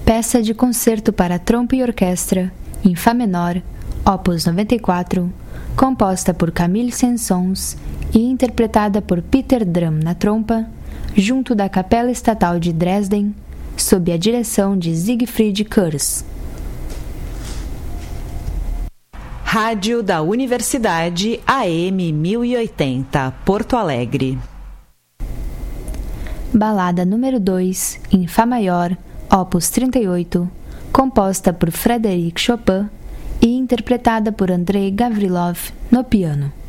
Peça de concerto para trompa e orquestra, em Fá menor, opus 94, composta por Camille Saint-Saëns e interpretada por Peter Drum na trompa, junto da Capela Estatal de Dresden, sob a direção de Siegfried Kurz. Rádio da Universidade AM 1080, Porto Alegre. Balada número 2, em Fá maior, opus 38, composta por Frédéric Chopin e interpretada por Andrei Gavrilov no piano.